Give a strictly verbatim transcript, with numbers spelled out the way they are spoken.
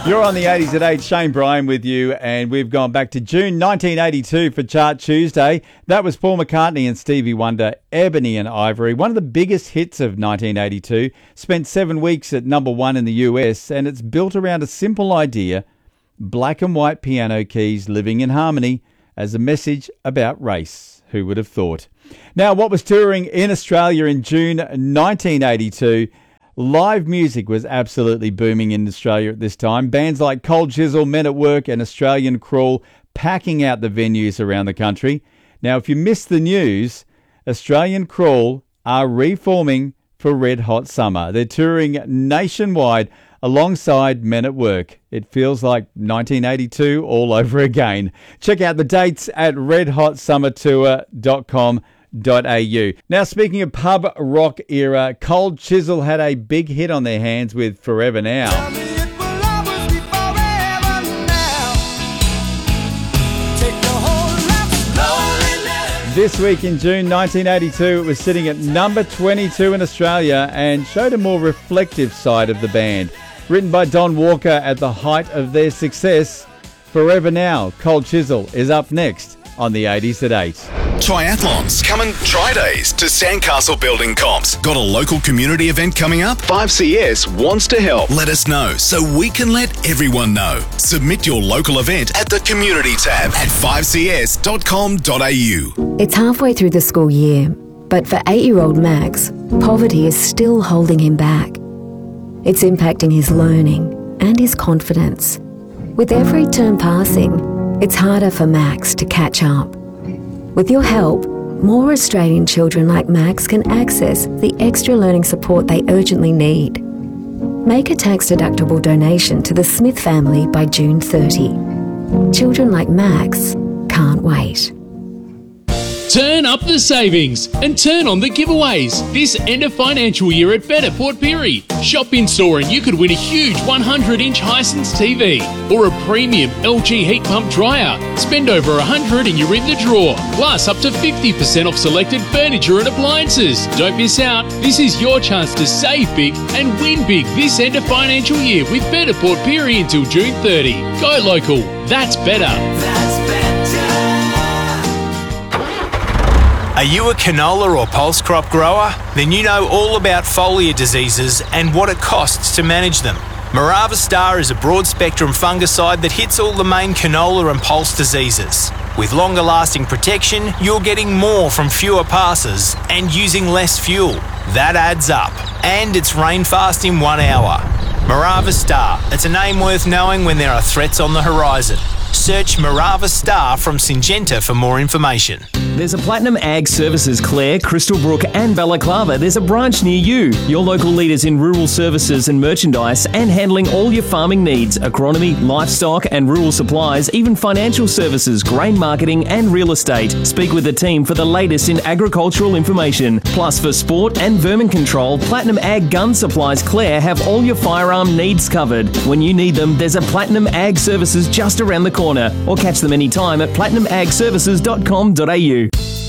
You're on the eighties at eight, Shane Bryan with you, and we've gone back to June nineteen eighty-two for Chart Tuesday. That was Paul McCartney and Stevie Wonder, Ebony and Ivory, one of the biggest hits of nineteen eighty-two, spent seven weeks at number one in the U S, and it's built around a simple idea, black and white piano keys living in harmony as a message about race. Who would have thought? Now, what was touring in Australia in June nineteen eighty-two? Live music was absolutely booming in Australia at this time. Bands like Cold Chisel, Men at Work and Australian Crawl packing out the venues around the country. Now, if you missed the news, Australian Crawl are reforming for Red Hot Summer. They're touring nationwide alongside Men at Work. It feels like nineteen eighty-two all over again. Check out the dates at red hot summer tour dot com dot a u. Now, speaking of pub rock era, Cold Chisel had a big hit on their hands with Forever Now. Tell me it will always be forever now. Take the whole life slowly now. This week in June nineteen eighty-two, it was sitting at number twenty-two in Australia and showed a more reflective side of the band. Written by Don Walker at the height of their success, Forever Now, Cold Chisel is up next on the eighties at eight. Triathlons. Come and try days to Sandcastle Building Comps. Got a local community event coming up? five C S wants to help. Let us know so we can let everyone know. Submit your local event at the community tab at five c s dot com dot a u. It's halfway through the school year, but for eight-year-old Max, poverty is still holding him back. It's impacting his learning and his confidence. With every term passing, it's harder for Max to catch up. With your help, more Australian children like Max can access the extra learning support they urgently need. Make a tax-deductible donation to the Smith family by June thirtieth. Children like Max can't wait. Turn up the savings and turn on the giveaways this end of financial year at Better Port Pirie. Shop in store and you could win a huge one hundred inch Hisense T V or a premium L G heat pump dryer. Spend over one hundred and you're in the draw. Plus up to fifty percent off selected furniture and appliances. Don't miss out. This is your chance to save big and win big this end of financial year with Better Port Pirie until June thirtieth. Go local. That's better. That's better. Are you a canola or pulse crop grower? Then you know all about foliar diseases and what it costs to manage them. Morava Star is a broad-spectrum fungicide that hits all the main canola and pulse diseases. With longer-lasting protection, you're getting more from fewer passes and using less fuel. That adds up. And it's rain-fast in one hour. Morava Star. It's a name worth knowing when there are threats on the horizon. Search Morava Star from Syngenta for more information. There's a Platinum Ag Services Clare, Crystal Brook and Balaclava. There's a branch near you. Your local leaders in rural services and merchandise and handling all your farming needs, agronomy, livestock and rural supplies, even financial services, grain marketing and real estate. Speak with the team for the latest in agricultural information. Plus for sport and vermin control, Platinum Ag Gun Supplies Clare have all your firearm needs covered. When you need them, there's a Platinum Ag Services just around the corner, or catch them anytime at platinum ag services dot com dot a u.